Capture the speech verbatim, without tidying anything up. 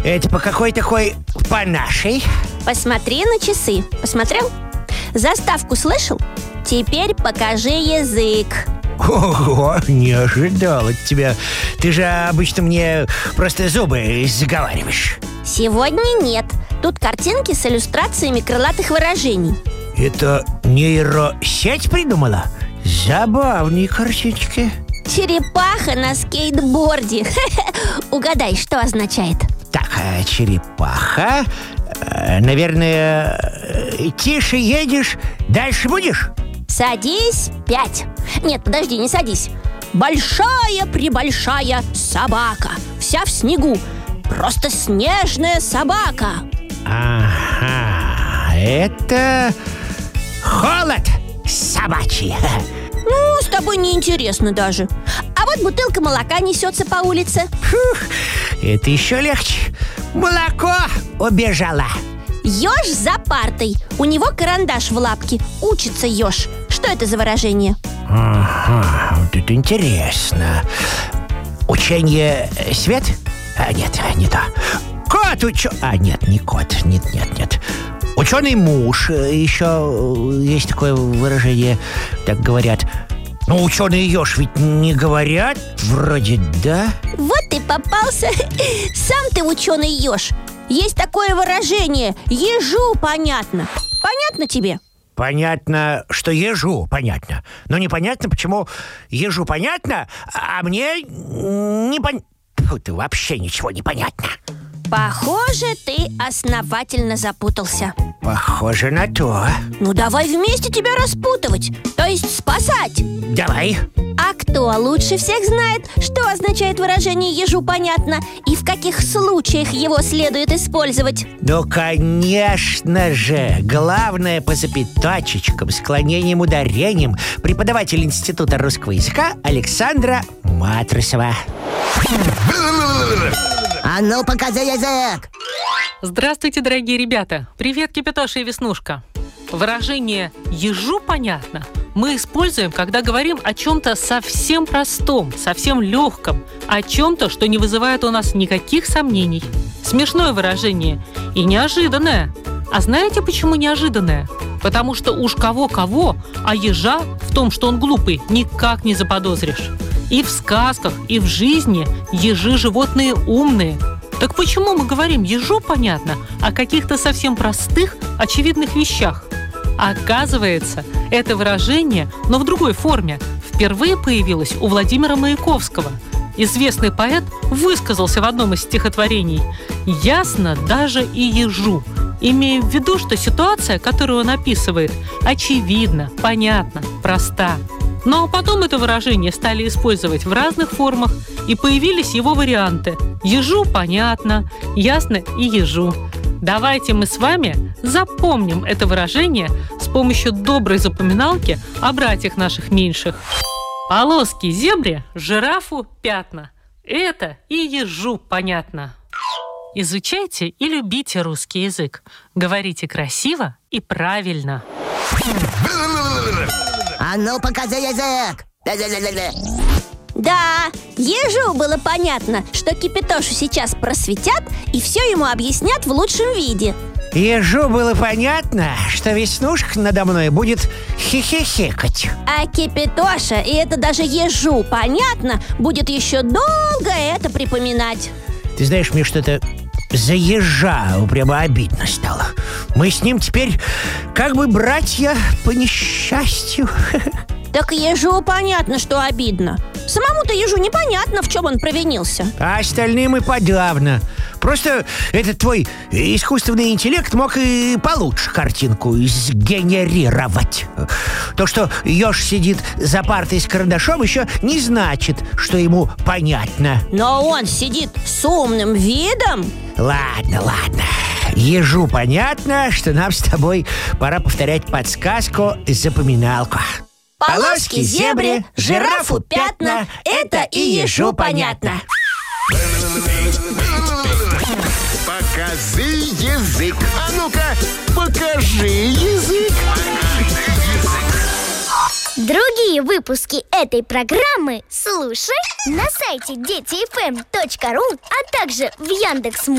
Это по какой такой? По нашей? Посмотри на часы. Посмотрел? Заставку слышал? Теперь покажи язык. Ого, не ожидал от тебя. Ты же обычно мне просто зубы заговариваешь. Сегодня нет. Тут картинки с иллюстрациями крылатых выражений. Это нейросеть придумала? Забавные картинки. Черепаха на скейтборде. Угадай, что означает? Так, черепаха. Наверное, тише едешь, дальше будешь? Садись, пять. Нет, подожди, не садись. Большая-пребольшая собака. Вся в снегу. Просто снежная собака. Ага, это холод собачий. Ну, с тобой неинтересно даже. А вот бутылка молока несется по улице. Фух, это еще легче. Молоко убежало. Ёж за партой. У него карандаш в лапке. Учится ёж. Что это за выражение? Ага, вот это интересно. Учение свет? А, нет, не то. Кот учё... А, нет, не кот. Нет, нет, нет. Ученый муж. Еще есть такое выражение, так говорят. Ну, ученые еж ведь не говорят. Вроде да. Вот ты попался. Сам ты ученый еж. Есть такое выражение. Ежу понятно. Понятно тебе? Понятно, что ежу понятно. Но непонятно, почему ежу понятно, а мне не понятно. Ты вообще ничего не понятно. Похоже, ты основательно запутался. Похоже на то. Ну давай вместе тебя распутывать. То есть спасать. Давай. А кто лучше всех знает, что означает выражение «ежу понятно» и в каких случаях его следует использовать? Ну, конечно же. Главное по запятачечкам, склонением, ударением. Преподаватель Института русского языка Александра Матросова. А ну, покажи язык! Здравствуйте, дорогие ребята! Привет, Кипятоша и Веснушка! Выражение «ежу понятно» мы используем, когда говорим о чем-то совсем простом, совсем легком, о чем-то, что не вызывает у нас никаких сомнений. Смешное выражение и неожиданное. А знаете, почему неожиданное? Потому что уж кого-кого, а ежа в том, что он глупый, никак не заподозришь. И в сказках, и в жизни ежи животные умные. Так почему мы говорим «ежу понятно» о каких-то совсем простых, очевидных вещах? Оказывается, это выражение, но в другой форме, впервые появилось у Владимира Маяковского. Известный поэт высказался в одном из стихотворений «Ясно даже и ежу», имея в виду, что ситуация, которую он описывает, очевидна, понятна, проста. Но потом это выражение стали использовать в разных формах, и появились его варианты «ежу понятно», «ясно и ежу». Давайте мы с вами запомним это выражение с помощью доброй запоминалки о братьях наших меньших. Полоски зебре, жирафу пятна. Это и ежу понятно. Изучайте и любите русский язык. Говорите красиво и правильно. А ну, покажи язык! Да, ежу было понятно, что Кипятошу сейчас просветят и все ему объяснят в лучшем виде. Ежу было понятно, что Веснушка надо мной будет хихихикать. А Кипятоша, и это даже ежу понятно, будет еще долго это припоминать. Ты знаешь, мне что-то за ежа прямо обидно стало. Мы с ним теперь как бы братья по несчастью. Так ежу понятно, что обидно. Самому-то ежу непонятно, в чем он провинился. А остальным и подавно. Просто этот твой искусственный интеллект мог и получше картинку сгенерировать. То, что еж сидит за партой с карандашом, еще не значит, что ему понятно. Но он сидит с умным видом. Ладно, ладно. Ежу понятно, что нам с тобой пора повторять подсказку «Запоминалку». Полоски зебре, жирафу пятна, это и ежу понятно. Покажи язык. А ну-ка, покажи язык. Другие выпуски этой программы слушай на сайте дети эф эм точка ру, а также в Яндекс.Музыке.